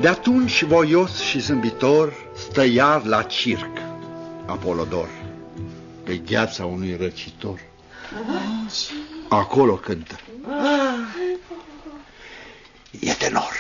De atunci, voios și zâmbitor, stă iar la circ Apolodor, pe gheața unui răcitor. Acolo cântă. E tenor.